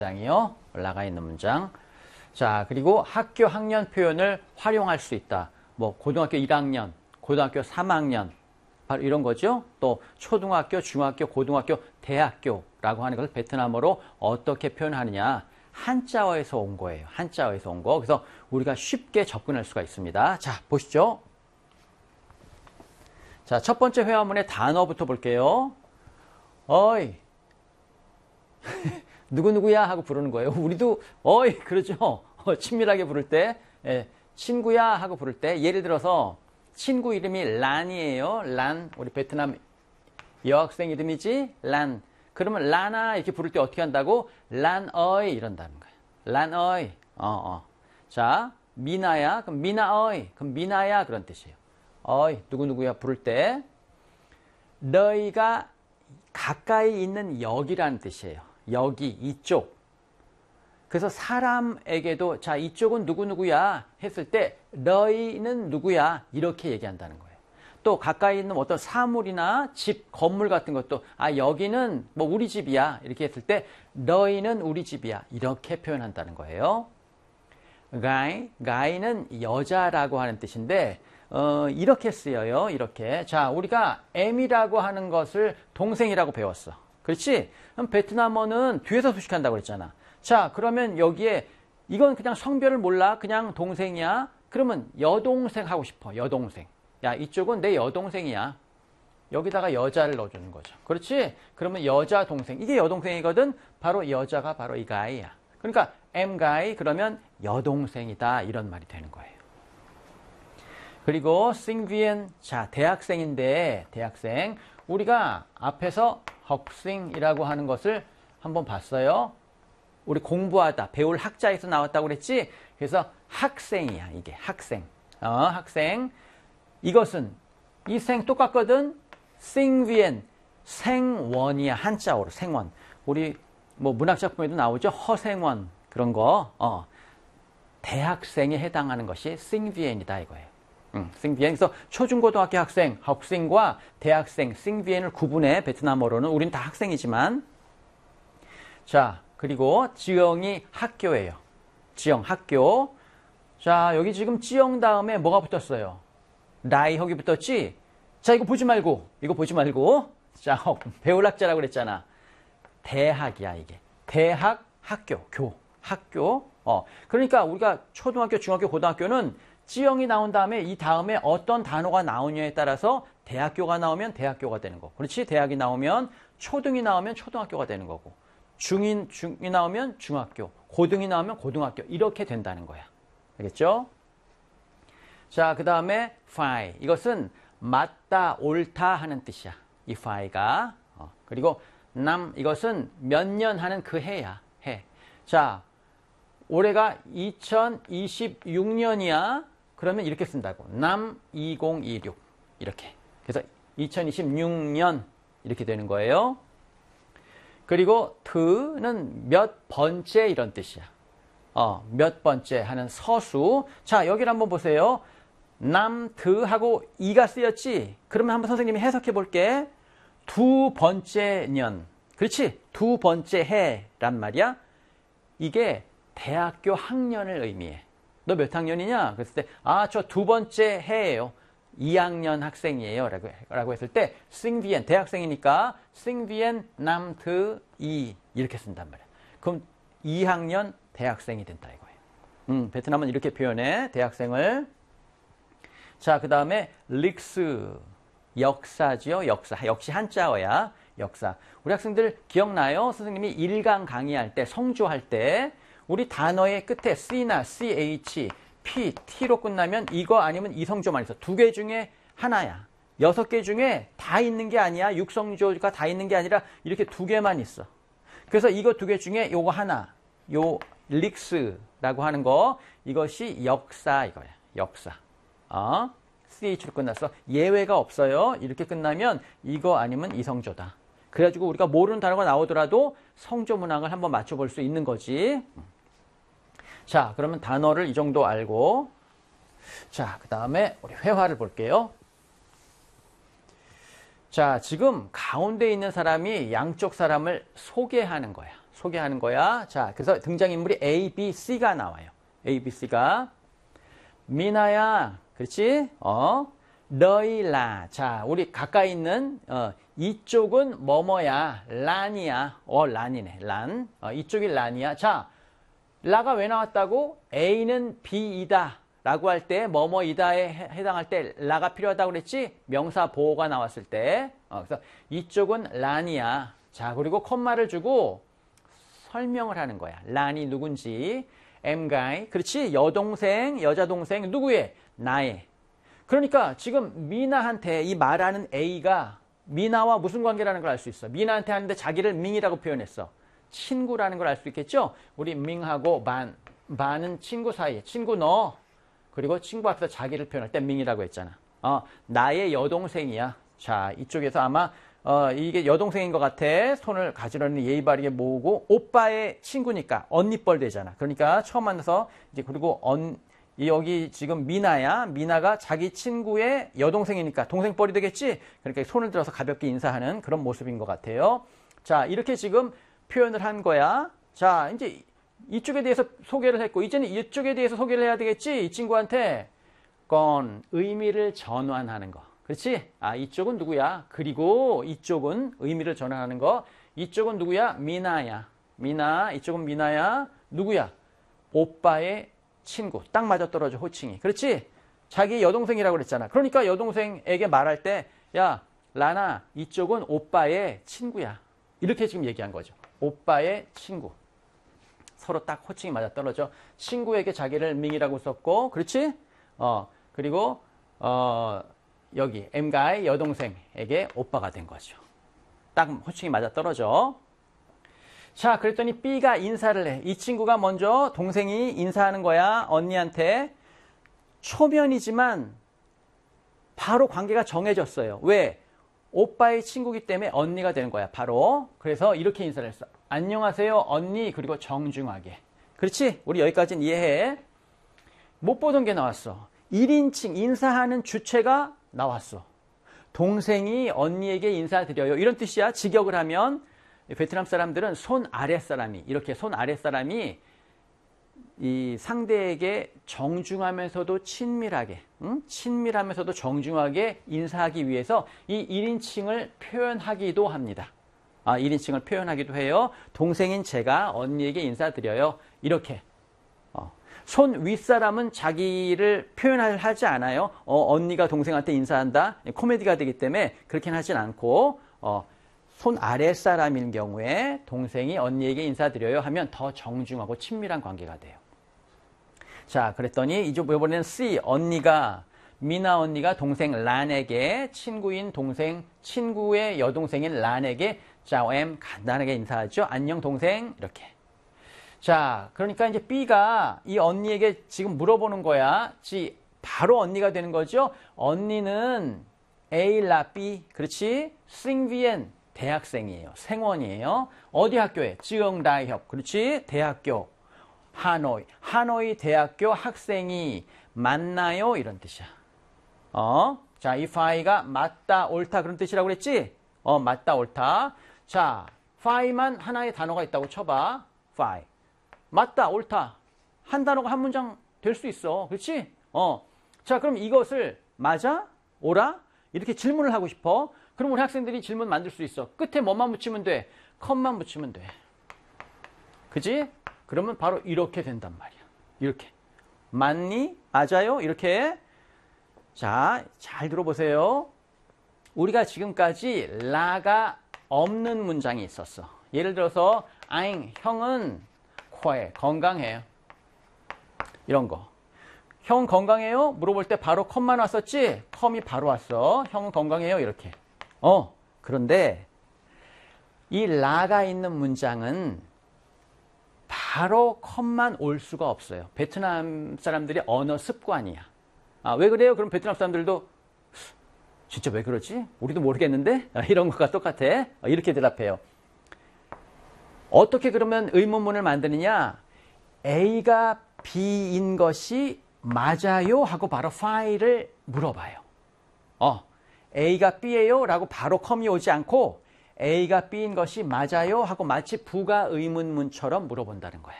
문장이요. 올라가 있는 문장. 자, 그리고 학교 학년 표현을 활용할 수 있다. 뭐 고등학교 1학년, 고등학교 3학년 바로 이런 거죠. 또 초등학교, 중학교, 고등학교, 대학교라고 하는 것을 베트남어로 어떻게 표현하느냐. 한자어에서 온 거예요. 한자어에서 온 거. 그래서 우리가 쉽게 접근할 수가 있습니다. 자, 보시죠. 자, 첫 번째 회화문의 단어부터 볼게요. 어이. 누구누구야 하고 부르는 거예요. 우리도 어이 그러죠. 친밀하게 부를 때 친구야 하고 부를 때 예를 들어서 친구 이름이 란이에요. 란. 우리 베트남 여학생 이름이지. 란. 그러면 란아 이렇게 부를 때 어떻게 한다고? 란어이 이런다는 거예요. 란어이. 자, 미나야. 그럼 미나어이. 그럼 미나야 그런 뜻이에요. 어이 누구누구야 부를 때 너희가 가까이 있는 역이라는 뜻이에요. 여기, 이쪽. 그래서 사람에게도 자, 이쪽은 누구누구야 했을 때 너희는 누구야 이렇게 얘기한다는 거예요. 또 가까이 있는 어떤 사물이나 집, 건물 같은 것도 아, 여기는 뭐 우리 집이야 이렇게 했을 때 너희는 우리 집이야 이렇게 표현한다는 거예요. 가이는 여자라고 하는 뜻인데 이렇게 쓰여요. 이렇게. 자, 우리가 M이라고 하는 것을 동생이라고 배웠어. 그렇지? 그럼 베트남어는 뒤에서 수식한다고 그랬잖아. 자, 그러면 여기에 이건 그냥 성별을 몰라. 그냥 동생이야. 그러면 여동생 하고 싶어. 여동생. 야, 이쪽은 내 여동생이야. 여기다가 여자를 넣어주는 거죠. 그렇지? 그러면 여자 동생. 이게 여동생이거든. 바로 여자가 바로 이 가이야. 그러니까 M 가이 그러면 여동생이다. 이런 말이 되는 거예요. 그리고 sinh viên, 자, 대학생인데 대학생. 우리가 앞에서 học sinh 이라고 하는 것을 한번 봤어요. 우리 공부하다, 배울 학자에서 나왔다고 그랬지? 그래서 학생이야, 이게. 학생. 학생. 이것은, 이 생 똑같거든? sinh viên, 생원이야, 한자어로, 생원. 우리, 뭐, 문학작품에도 나오죠? 허생원, 그런 거. 대학생에 해당하는 것이 sinh viên 이다, 이거예요. sinh viên. 그래서 초중고등학교 학생, 학생과 대학생, sinh viên 을 구분해. 베트남어로는 우린 다 학생이지만. 자, 그리고 지영이 학교예요. 지영, 학교. 자, 여기 지금 지영 다음에 뭐가 붙었어요? 나이 여기 붙었지? 자, 이거 보지 말고. 이거 보지 말고. 자, 배울 학자라고 그랬잖아. 대학이야, 이게. 대학, 학교, 학교. 그러니까 우리가 초등학교, 중학교, 고등학교는 지영이 나온 다음에 이 다음에 어떤 단어가 나오냐에 따라서 대학교가 나오면 대학교가 되는 거고. 그렇지? 대학이 나오면 초등이 나오면 초등학교가 되는 거고. 중이 나오면 중학교. 고등이 나오면 고등학교. 이렇게 된다는 거야. 알겠죠? 자, 그 다음에 fine. 이것은 맞다, 옳다 하는 뜻이야. 이 fine가. 그리고 남. 이것은 몇 년 하는 그 해야. 해. 자, 올해가 2026년이야. 그러면 이렇게 쓴다고. 남 2026 이렇게. 그래서 2026년 이렇게 되는 거예요. 그리고 트는 몇 번째 이런 뜻이야. 몇 번째 하는 서수. 자, 여기를 한번 보세요. 남, 트하고 이가 쓰였지? 그러면 한번 선생님이 해석해 볼게. 두 번째 년. 그렇지? 두 번째 해란 말이야. 이게 대학교 학년을 의미해. 너 몇 학년이냐? 그랬을 때, 아, 저 두 번째 해예요. 2학년 학생이에요. 라고 했을 때, sinh viên, 대학생이니까, sinh viên nam thứ 2 이렇게 쓴단 말이야. 그럼 2학년 대학생이 된다 이거예요. 베트남은 이렇게 표현해, 대학생을. 자, 그 다음에, 릭스, 역사지요, 역사. 역시 한자어야, 역사. 우리 학생들 기억나요? 선생님이 1강 강의할 때, 성조할 때, 우리 단어의 끝에 C나 CH, P, T로 끝나면 이거 아니면 이성조만 있어. 두 개 중에 하나야. 6개 중에 다 있는 게 아니야. 육성조가 다 있는 게 아니라 이렇게 두 개만 있어. 그래서 이거 두 개 중에 요거 하나, 요 릭스라고 하는 거, 이것이 역사 이거야. 역사. CH로 끝났어. 예외가 없어요. 이렇게 끝나면 이거 아니면 이성조다. 그래가지고 우리가 모르는 단어가 나오더라도 성조 문항을 한번 맞춰볼 수 있는 거지. 자, 그러면 단어를 이 정도 알고. 자, 그 다음에 우리 회화를 볼게요. 자, 지금 가운데 있는 사람이 양쪽 사람을 소개하는 거야. 소개하는 거야. 자, 그래서 등장인물이 A, B, C가 나와요. A, B, C가. 미나야, 그렇지? 너희라. 자, 우리 가까이 있는, 이쪽은 뭐뭐야. 란이야. 란이네. 란. 이쪽이 란이야. 자, 라가 왜 나왔다고? A는 B이다. 라고 할 때, 뭐뭐이다에 해당할 때, 라가 필요하다고 그랬지? 명사 보호가 나왔을 때. 그래서 이쪽은 란이야. 자, 그리고 콤마를 주고 설명을 하는 거야. 란이 누군지. M가이. 그렇지? 여동생, 여자동생. 누구의? 나의. 그러니까 지금 미나한테 이 말하는 A가 미나와 무슨 관계라는 걸 알 수 있어. 미나한테 하는데 자기를 밍이라고 표현했어. 친구라는 걸 알 수 있겠죠? 우리 밍하고 반은 친구 사이에. 친구 너. 그리고 친구 앞에서 자기를 표현할 때 밍이라고 했잖아. 나의 여동생이야. 자, 이쪽에서 아마 이게 여동생인 것 같아. 손을 가지런히 예의 바르게 모으고 오빠의 친구니까 언니뻘 되잖아. 그러니까 처음 만나서 이제 그리고 여기 지금 미나야. 미나가 자기 친구의 여동생이니까 동생뻘이 되겠지? 그러니까 손을 들어서 가볍게 인사하는 그런 모습인 것 같아요. 자, 이렇게 지금 표현을 한 거야. 자, 이제 이쪽에 대해서 소개를 했고, 이제는 이쪽에 대해서 소개를 해야 되겠지? 이 친구한테. 의미를 전환하는 거. 그렇지? 이쪽은 누구야? 그리고 이쪽은 의미를 전환하는 거. 이쪽은 누구야? 미나야. 미나. 이쪽은 미나야. 누구야? 오빠의 친구. 딱 맞아떨어져, 호칭이. 그렇지? 자기 여동생이라고 그랬잖아. 그러니까 여동생에게 말할 때, 야, 라나, 이쪽은 오빠의 친구야. 이렇게 지금 얘기한 거죠. 오빠의 친구. 서로 딱 호칭이 맞아떨어져. 친구에게 자기를 밍이라고 썼고, 그렇지? 그리고, 여기, M가의 여동생에게 오빠가 된 거죠. 딱 호칭이 맞아떨어져. 자, 그랬더니 B가 인사를 해. 이 친구가 먼저 동생이 인사하는 거야. 언니한테. 초면이지만 바로 관계가 정해졌어요. 왜? 오빠의 친구기 때문에 언니가 되는 거야. 바로. 그래서 이렇게 인사를 했어. 안녕하세요, 언니. 그리고 정중하게. 그렇지? 우리 여기까지는 이해해. 못 보던 게 나왔어. 1인칭 인사하는 주체가 나왔어. 동생이 언니에게 인사드려요. 이런 뜻이야. 직역을 하면 베트남 사람들은 손 아랫사람이 이렇게 손 아랫사람이 이 상대에게 정중하면서도 친밀하게 친밀하면서도 정중하게 인사하기 위해서 이 1인칭을 표현하기도 합니다. 1인칭을 표현하기도 해요. 동생인 제가 언니에게 인사드려요. 이렇게. 손 윗사람은 자기를 하지 않아요. 언니가 동생한테 인사한다. 코미디가 되기 때문에 그렇게는 하진 않고 손 아랫사람인 경우에 동생이 언니에게 인사드려요 하면 더 정중하고 친밀한 관계가 돼요. 자, 그랬더니 이번에는 C, 미나 언니가 동생 란에게 친구인 동생, 친구의 여동생인 란에게 짜엠 간단하게 인사하죠. 안녕 동생 이렇게. 자, 그러니까 이제 B가 이 언니에게 지금 물어보는 거야. 바로 언니가 되는 거죠. 언니는 A, 라, B, 그렇지? 싱비엔 대학생이에요. 생원이에요. 어디 학교에? 지영다이협, 그렇지? 대학교. 하노이 대학교 학생이 만나요. 이런 뜻이야. 자, 이 파이가 맞다, 옳다 그런 뜻이라고 그랬지? 맞다, 옳다. 자, 파이만 하나의 단어가 있다고 쳐봐. 파이. 맞다, 옳다. 한 단어가 한 문장 될 수 있어. 그렇지? 자, 그럼 이것을 맞아? 옳아? 이렇게 질문을 하고 싶어. 그럼 우리 학생들이 질문 만들 수 있어. 끝에 뭐만 붙이면 돼? 컴만 붙이면 돼. 그지? 그러면 바로 이렇게 된단 말이야. 이렇게. 맞니? 맞아요? 이렇게. 자, 잘 들어보세요. 우리가 지금까지 라가 없는 문장이 있었어. 예를 들어서 형은 코에 건강해요. 이런 거. 형은 건강해요? 물어볼 때 바로 컴만 왔었지? 컴이 바로 왔어. 형은 건강해요? 이렇게. 그런데 이 라가 있는 문장은 바로 컴만 올 수가 없어요. 베트남 사람들의 언어 습관이야. 왜 그래요? 그럼 베트남 사람들도 진짜 왜 그러지? 우리도 모르겠는데? 이런 것과 똑같아. 이렇게 대답해요. 어떻게 그러면 의문문을 만드느냐? A가 B인 것이 맞아요? 하고 바로 파일을 물어봐요. A가 B예요? 라고 바로 컴이 오지 않고 A가 B인 것이 맞아요? 하고 마치 부가 의문문처럼 물어본다는 거예요.